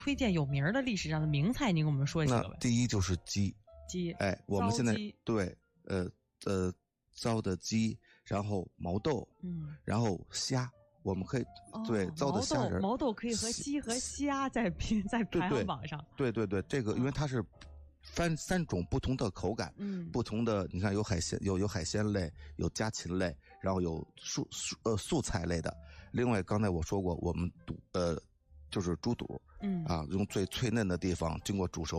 推荐有名的历史上的名菜，您给我们说几个呗？ 那第一就是鸡，我们现在对糟的鸡，然后毛豆，然后虾。我们可以对糟的虾仁， 毛豆可以和鸡和虾在排行榜上。 对，这个因为它是三种不同的口感，不同的，你看有海鲜，有海鲜类，有家禽类，然后有素菜类的。另外刚才我说过，我们就是猪肚，用最脆嫩的地方经过煮熟